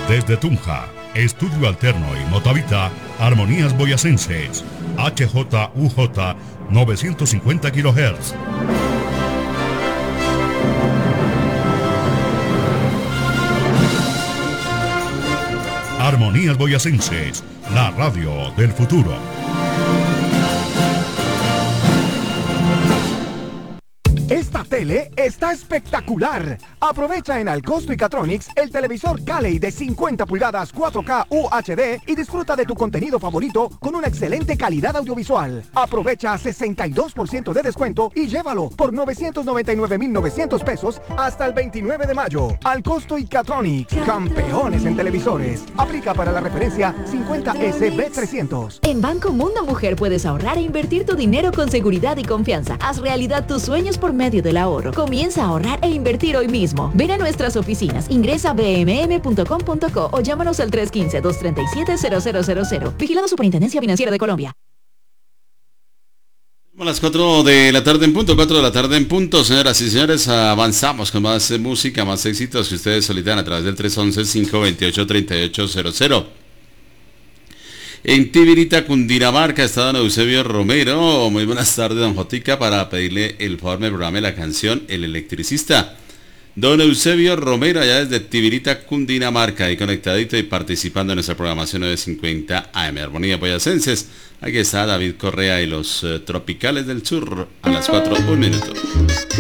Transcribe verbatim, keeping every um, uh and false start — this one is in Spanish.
Desde Tunja, Estudio Alterno y Motavita, Armonías Boyacenses, H J U J novecientos cincuenta kilohertz. Armonías Boyacenses, la radio del futuro. Esta tele está espectacular. Aprovecha en Alcosto y Catronics el televisor Calley de cincuenta pulgadas cuatro K U H D y disfruta de tu contenido favorito con una excelente calidad audiovisual. Aprovecha sesenta y dos por ciento de descuento y llévalo por novecientos noventa y nueve mil novecientos pesos hasta el veintinueve de mayo. Alcosto y Catronics, campeones en televisores. Aplica para la referencia cincuenta S B trescientos. En Banco Mundo Mujer puedes ahorrar e invertir tu dinero con seguridad y confianza. Haz realidad tus sueños por medio del ahorro. Comienza a ahorrar e invertir hoy mismo. Ven a nuestras oficinas, ingresa a b m m punto com punto co o llámanos al tres uno cinco, dos tres siete, cero cero cero cero. Vigilado Superintendencia Financiera de Colombia. A las cuatro de la tarde en punto, cuatro de la tarde en punto, señoras y señores, avanzamos con más eh, música, más éxitos que ustedes solicitan a través del tres once, cinco veintiocho, treinta y ocho cero cero. En Tibirita, Cundinamarca, está don Eusebio Romero. Muy buenas tardes, don Jotica, para pedirle el favor me programe la canción El Electricista. Don Eusebio Romero, allá desde Tibirita, Cundinamarca, ahí conectadito y participando en nuestra programación nueve cincuenta A M. Armonía Boyacenses. Aquí está David Correa y los uh, Tropicales del Sur a las cuatro, un minuto.